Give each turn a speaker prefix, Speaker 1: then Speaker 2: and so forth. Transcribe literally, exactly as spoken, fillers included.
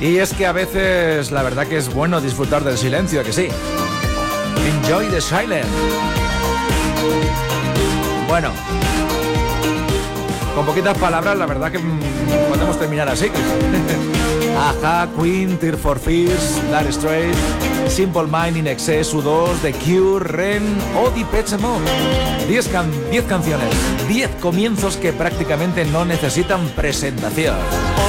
Speaker 1: Y es que a veces la verdad que es bueno disfrutar del silencio, ¿a que sí? Enjoy the silence. Bueno, con poquitas palabras la verdad que podemos terminar así. Aja, Queen, Tears for Fears, Dire Straits, Simple Mind, In Excess, U dos, The Cure, Ren o Depeche Mode. diez can- diez canciones, diez comienzos que prácticamente no necesitan presentación.